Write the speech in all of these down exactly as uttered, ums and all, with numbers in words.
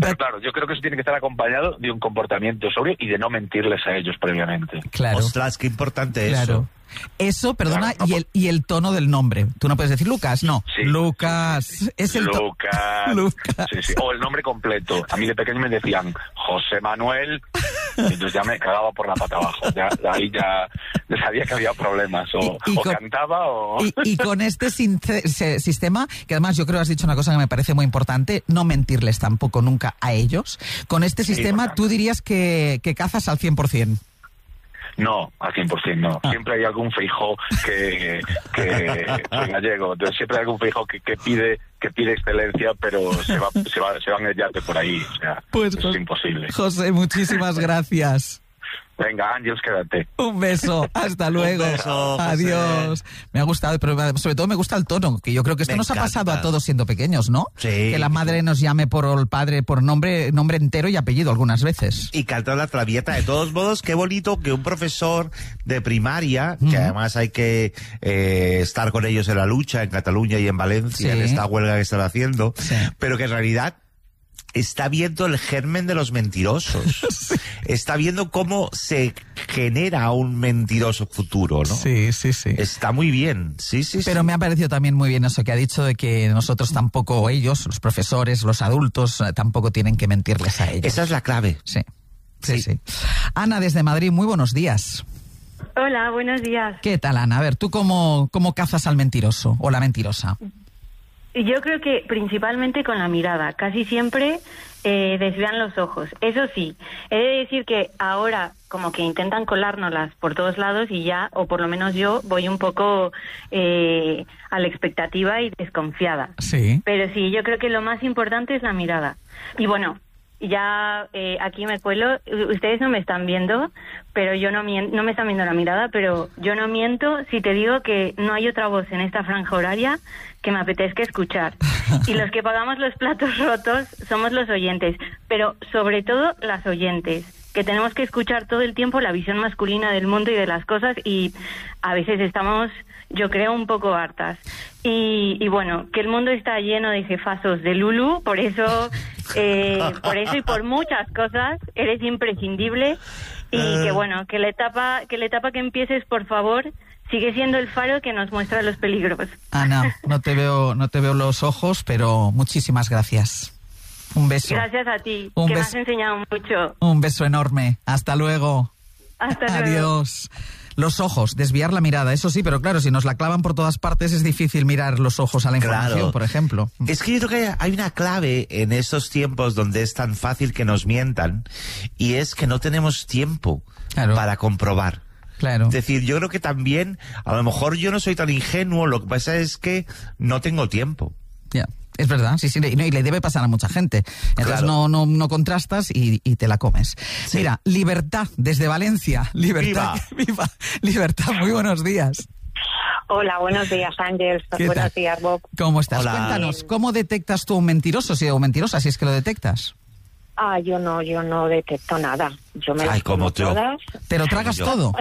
Pero claro, yo creo que eso tiene que estar acompañado de un comportamiento sobrio y de no mentirles a ellos previamente. Claro. Ostras, qué importante claro. eso. Eso, perdona, Claro, no, y el y el tono del nombre. Tú no puedes decir Lucas, no. Sí, Lucas. sí, sí. Es el to- Lucas. Lucas. Sí, sí. O el nombre completo. A mí de pequeño me decían José Manuel, y entonces ya me cagaba por la pata abajo. Ya, ahí ya, ya sabía que había problemas. O, Y- y o con- cantaba o... Y, y con este since- se- sistema, que además yo creo que has dicho una cosa que me parece muy importante, no mentirles tampoco nunca a ellos. Con este Sí, sistema importante. tú dirías que, que cazas al cien por ciento. No, al cien por ciento no. Ah. Siempre hay algún Feijóo que, que soy gallego, entonces siempre hay algún Feijóo que, que pide que pide excelencia, pero se va se va se van el yate por ahí, o sea, Pues, eso Jos- es imposible. José, muchísimas gracias. Venga, Ángeles, quédate. Un beso, hasta luego. Un beso, José. Adiós. Me ha gustado, pero sobre todo me gusta el tono, que yo creo que esto Me nos ha encanta. pasado a todos siendo pequeños, ¿no? Sí. Que la madre nos llame por el padre, por nombre, nombre entero y apellido algunas veces. Y canta la traviata. De todos modos, qué bonito que un profesor de primaria, Ujú. que además hay que eh, estar con ellos en la lucha, en Cataluña y en Valencia, Sí. en esta huelga que están haciendo, Sí. pero que en realidad está viendo el germen de los mentirosos. Está viendo cómo se genera un mentiroso futuro, ¿no? Sí, sí, sí. Está muy bien, sí, sí, Pero sí. me ha parecido también muy bien eso que ha dicho de que nosotros tampoco, ellos, los profesores, los adultos, eh, tampoco tienen que mentirles a ellos. Esa es la clave. Sí, sí, Sí. sí. Ana, desde Madrid, muy buenos días. Hola, buenos días. ¿Qué tal, Ana? A ver, ¿tú cómo, cómo cazas al mentiroso o la mentirosa? Yo creo que principalmente con la mirada. Casi siempre eh, desvían los ojos. Eso sí, he de decir que ahora como que intentan colárnoslas por todos lados y ya, o por lo menos yo, voy un poco eh, a la expectativa y desconfiada. Sí. Pero sí, yo creo que lo más importante es la mirada. Y bueno, ya eh, aquí me cuelo. U- Ustedes no me están viendo, pero yo no mien- no me están viendo la mirada, pero yo no miento si te digo que no hay otra voz en esta franja horaria que me apetezca escuchar. Y los que pagamos los platos rotos somos los oyentes, pero sobre todo las oyentes, que tenemos que escuchar todo el tiempo la visión masculina del mundo y de las cosas, y a veces estamos, yo creo, un poco hartas. Y, y bueno, que el mundo está lleno de jefazos de Lulu, por eso, eh, por eso y por muchas cosas eres imprescindible. Y que bueno, que la etapa, que la etapa que empieces, por favor, sigue siendo el faro que nos muestra los peligros. Ana, no te veo, no te veo los ojos, pero muchísimas gracias. Un beso. Gracias a ti, Un que me beso. has enseñado mucho. Un beso enorme. Hasta luego. Hasta luego. Adiós. Los ojos, desviar la mirada, eso sí, pero claro, si nos la clavan por todas partes es difícil mirar los ojos a la información, Claro. por ejemplo. Es que yo creo que hay una clave en estos tiempos donde es tan fácil que nos mientan, y es que no tenemos tiempo Claro. para comprobar. Claro. Es decir, yo creo que también, a lo mejor yo no soy tan ingenuo, lo que pasa es que no tengo tiempo. Ya. Es verdad, sí, sí, y, no, y le debe pasar a mucha gente. Entonces Claro. no, no, no contrastas y, y te la comes. Sí. Mira, Libertad, desde Valencia. Libertad. Viva. Libertad, muy buenos días. Hola, buenos días, Ángel. ¿Qué Buenos tal? días, Bob. ¿Cómo estás? Hola. Cuéntanos, ¿cómo detectas tú un mentiroso si, o mentirosa, si es que lo detectas? Ah, yo no, yo no detecto nada. Yo me Ay, las como como yo. todas. ¿Te lo tragas Yo. todo?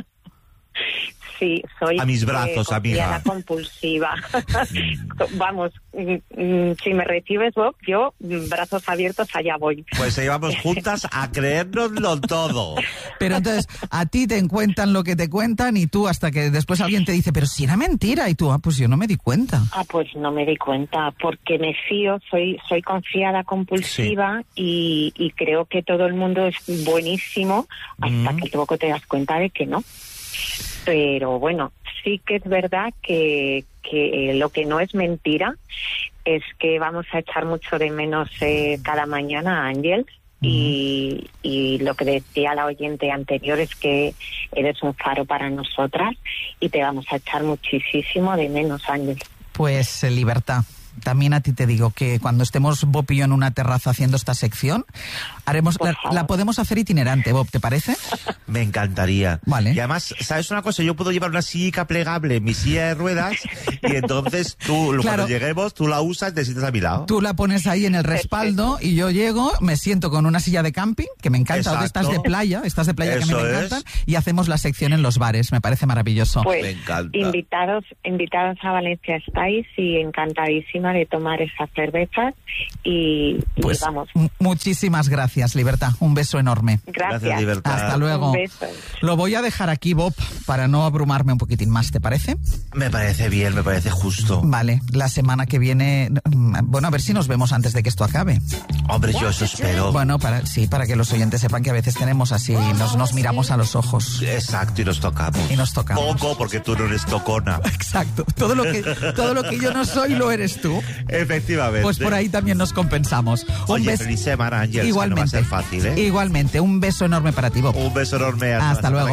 Sí, soy A mis brazos, eh, amiga. confiada compulsiva. Vamos, mm, mm, si me recibes, Bob, yo mm, brazos abiertos allá voy. Pues ahí vamos juntas a creérnoslo todo. Pero entonces, a ti te cuentan lo que te cuentan y tú hasta que después alguien te dice, pero si era mentira, y tú, ah, pues yo no me di cuenta. Ah, pues no me di cuenta, porque me fío, soy soy confiada compulsiva y, y creo que todo el mundo es buenísimo hasta Mm. que luego te das cuenta de que no. Pero bueno, sí que es verdad que, que lo que no es mentira es que vamos a echar mucho de menos eh, cada mañana a Ángel. Y, y lo que decía la oyente anterior es que eres un faro para nosotras y te vamos a echar muchísimo de menos, Ángel. Pues eh, Libertad. También a ti te digo que cuando estemos Bob y yo en una terraza haciendo esta sección, Haremos, la, la podemos hacer itinerante, Bob, ¿te parece? Me encantaría. Vale. Y además, ¿sabes una cosa? Yo puedo llevar una silla plegable en mi silla de ruedas y entonces tú, Claro. cuando lleguemos, tú la usas y te sientas a mi lado. Tú la pones ahí en el respaldo y yo llego, me siento con una silla de camping, que me encanta, o de estas de playa, estas de playa que a mí Eso me es. encantan, y hacemos la sección en los bares, me parece maravilloso. Pues Me encanta. invitados, invitados a Valencia estáis y encantadísima de tomar esas cervezas y, y Pues vamos. m- muchísimas gracias, Libertad. Un beso enorme. Gracias. Gracias, Libertad. Hasta luego. Un beso. Lo voy a dejar aquí, Bob, para no abrumarme un poquitín más, ¿te parece? Me parece bien, me parece justo. Vale, la semana que viene, mm, bueno, a ver si nos vemos antes de que esto acabe. Hombre, yo eso espero. Bueno, para, sí, para que los oyentes sepan que a veces tenemos así, nos, nos miramos a los ojos. Exacto, y nos tocamos. Y nos tocamos. Poco, porque tú no eres tocona. Exacto. Todo lo que, todo lo que yo no soy lo eres tú. Efectivamente. Pues por ahí también nos compensamos. Un Oye, beso. feliz semana, Ángel. Igualmente. Que no va a ser fácil, ¿eh? Igualmente. Un beso enorme para ti, Bob. Un beso enorme. Hasta la semana luego.